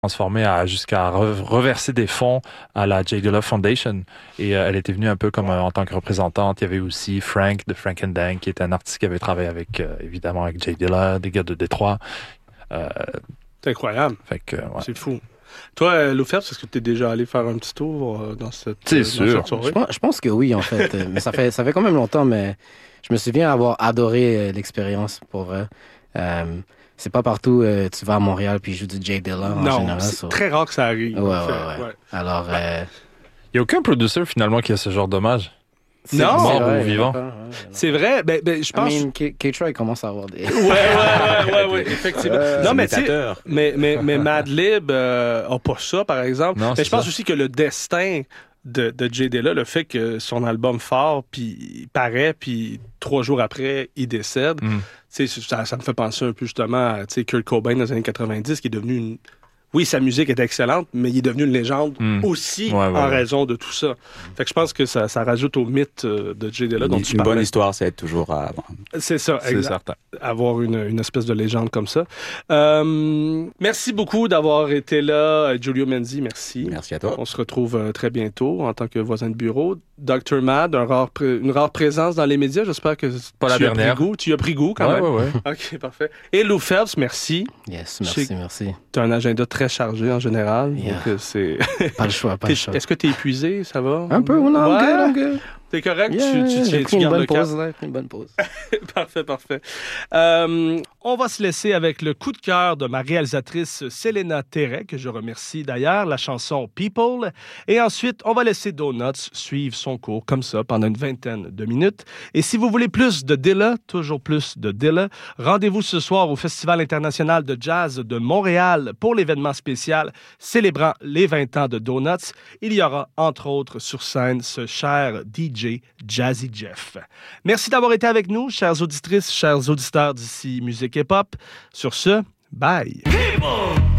transformé jusqu'à reverser des fonds à la J. Dilla Foundation. Et elle était venue un peu comme en tant que représentante. Il y avait aussi Frank de Frank and Dank, qui était un artiste qui avait travaillé avec, évidemment, avec J. Dilla, des gars de Détroit. C'est incroyable. Fait que, ouais. C'est fou. Toi, Lou Phelps, est-ce que tu es déjà allé faire un petit tour dans cette C'est sûr. soirée? Je pense que oui, en fait. Mais ça fait quand même longtemps, mais je me souviens avoir adoré l'expérience, pour vrai. C'est pas partout tu vas à Montréal puis ils jouent du J. Dilla en Non, général. c'est très rare que ça arrive. Ouais. Ouais. Alors, Il n'y a aucun producer, finalement, qui a ce genre d'hommage. Non, mort c'est vrai, ou vivant. c'est vrai. Ben, je pense... K-Troy commence à avoir des... Ouais, effectivement. Non, mais tu sais, imitateur. mais Madlib a pas ça, par exemple. Non, Mais c'est je pense ça. aussi que le destin de J. Dilla, le fait que son album Fort, puis il paraît, puis 3 jours après, il décède, tu sais, ça me fait penser un peu justement à Kurt Cobain dans les années 90, qui est devenu une... Oui, sa musique est excellente, mais il est devenu une légende aussi en raison de tout ça. Fait que je pense que ça rajoute au mythe de J. Dilla dont tu Une parlais. bonne histoire, ça aide toujours à avoir. C'est ça, C'est exact. certain. Avoir une espèce de légende comme ça. Merci beaucoup d'avoir été là, Giulio Menzi, merci. Merci à toi. On se retrouve très bientôt en tant que voisin de bureau. Dr. Mad, une rare présence dans les médias. J'espère que Pas la tu as dernière. pris goût. Tu y as pris goût quand même. Ouais. OK, parfait. Et Lou Phelps, merci. Yes, Je merci. Tu as un agenda très chargé en général. Yeah. Donc, c'est... Pas le choix. Est-ce que tu es épuisé? Ça va? Un peu, non, I'm good. T'es correct? Yeah, j'ai pris une gardes bonne le cap? pause. J'ai pris une bonne pause. Parfait. On va se laisser avec le coup de cœur de ma réalisatrice Selena Terret, que je remercie d'ailleurs, la chanson People. Et ensuite, on va laisser Donuts suivre son cours comme ça pendant une vingtaine de minutes. Et si vous voulez plus de Dilla, toujours plus de Dilla, rendez-vous ce soir au Festival international de jazz de Montréal pour l'événement spécial célébrant les 20 ans de Donuts. Il y aura, entre autres, sur scène, ce cher DJ Jazzy Jeff. Merci d'avoir été avec nous, chères auditrices, chers auditeurs d'ici Musique Hip Hop. Sur ce, bye!